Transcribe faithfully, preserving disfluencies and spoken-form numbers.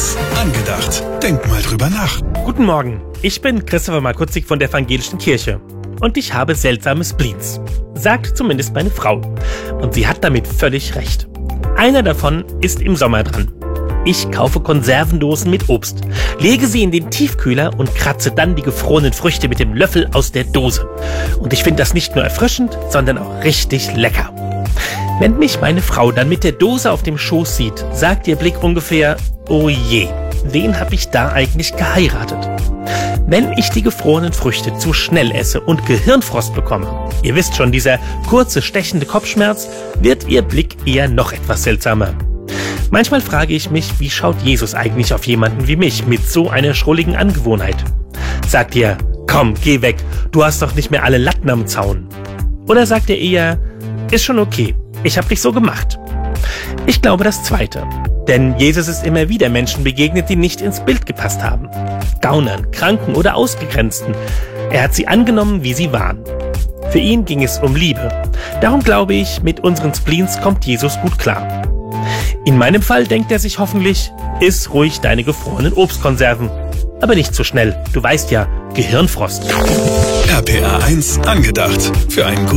eins angedacht. Denk mal drüber nach. Guten Morgen, ich bin Christopher Markutzig von der Evangelischen Kirche und ich habe seltsame Spleens, sagt zumindest meine Frau. Und sie hat damit völlig recht. Einer davon ist im Sommer dran. Ich kaufe Konservendosen mit Obst, lege sie in den Tiefkühler und kratze dann die gefrorenen Früchte mit dem Löffel aus der Dose. Und ich finde das nicht nur erfrischend, sondern auch richtig lecker. Wenn mich meine Frau dann mit der Dose auf dem Schoß sieht, sagt ihr Blick ungefähr, oh je, wen hab ich da eigentlich geheiratet? Wenn ich die gefrorenen Früchte zu schnell esse und Gehirnfrost bekomme, ihr wisst schon, dieser kurze, stechende Kopfschmerz, wird ihr Blick eher noch etwas seltsamer. Manchmal frage ich mich, wie schaut Jesus eigentlich auf jemanden wie mich mit so einer schrulligen Angewohnheit? Sagt er, komm, geh weg, du hast doch nicht mehr alle Latten am Zaun. Oder sagt er eher, ist schon okay, ich hab dich so gemacht. Ich glaube das Zweite. Denn Jesus ist immer wieder Menschen begegnet, die nicht ins Bild gepasst haben. Gaunern, Kranken oder Ausgegrenzten. Er hat sie angenommen, wie sie waren. Für ihn ging es um Liebe. Darum glaube ich, mit unseren Spleens kommt Jesus gut klar. In meinem Fall denkt er sich hoffentlich, iss ruhig deine gefrorenen Obstkonserven. Aber nicht zu schnell, du weißt ja, Gehirnfrost. R P R eins angedacht. Für einen